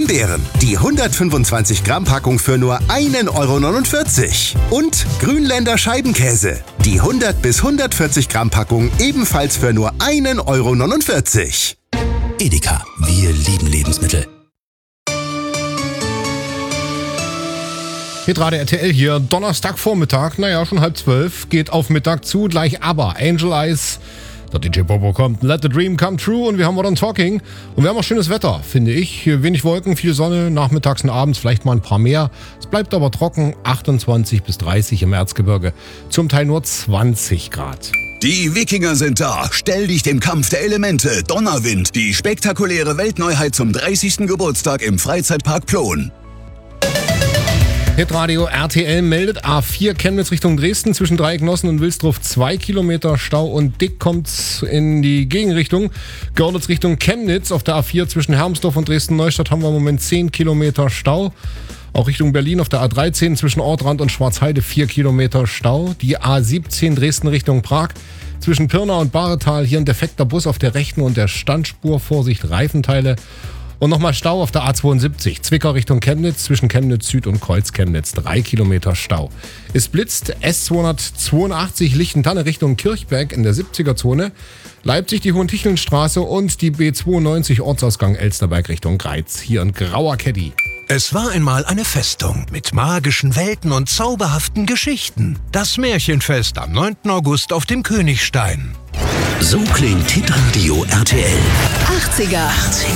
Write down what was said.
Himbeeren, die 125 Gramm Packung für nur 1,49 € und Grünländer Scheibenkäse, die 100 bis 140 Gramm Packung ebenfalls für nur 1,49 €. Edeka, wir lieben Lebensmittel. Hitradio RTL hier, Donnerstagvormittag, schon 11:30, geht auf Mittag zu, gleich aber Angel Eyes, der DJ Bobo kommt, Let the Dream Come True und wir haben Modern Talking und wir haben auch schönes Wetter, finde ich, wenig Wolken, viel Sonne, nachmittags und abends vielleicht mal ein paar mehr, es bleibt aber trocken, 28 bis 30 im Erzgebirge, zum Teil nur 20 Grad. Die Wikinger sind da. Stell dich dem Kampf der Elemente. Donnerwind, die spektakuläre Weltneuheit zum 30. Geburtstag im Freizeitpark Plon. Hitradio RTL meldet A4 Chemnitz Richtung Dresden zwischen Dreiecknossen und Wilsdruf 2 Kilometer Stau und dick kommt's in die Gegenrichtung. Görlitz Richtung Chemnitz auf der A4 zwischen Hermsdorf und Dresden-Neustadt haben wir im Moment 10 Kilometer Stau. Auch Richtung Berlin auf der A13 zwischen Ortrand und Schwarzheide 4 Kilometer Stau. Die A17 Dresden Richtung Prag. Zwischen Pirna und Baretal hier ein defekter Bus auf der rechten und der Standspur. Vorsicht, Reifenteile. Und nochmal Stau auf der A72. Zwickau Richtung Chemnitz zwischen Chemnitz Süd und Kreuz-Chemnitz. 3 Kilometer Stau. Es blitzt S282 Lichtentanne Richtung Kirchberg in der 70er-Zone. Leipzig die Hohentichelnstraße und die B92 Ortsausgang Elsterberg Richtung Greiz. Hier ein grauer Caddy. Es war einmal eine Festung mit magischen Welten und zauberhaften Geschichten. Das Märchenfest am 9. August auf dem Königstein. So klingt Hitradio RTL. 80er.